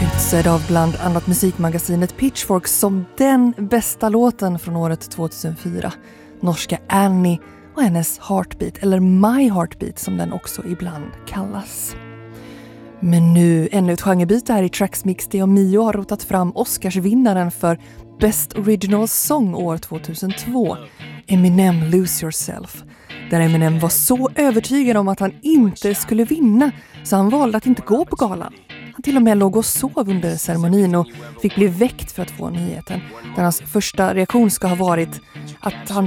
Utsedd av bland annat musikmagasinet Pitchfork som den bästa låten från året 2004. Norska Annie och hennes Heartbeat, eller My Heartbeat som den också ibland kallas. Men nu ännu ett genrebyte här i Tracksmix. Det och Mio har rotat fram Oscarsvinnaren för Best Original Song år 2002. Eminem Lose Yourself. Där Eminem var så övertygad om att han inte skulle vinna så han valde att inte gå på galan. Han till och med låg och sov under ceremonin och fick bli väckt för att få nyheten. Där hans första reaktion ska ha varit att han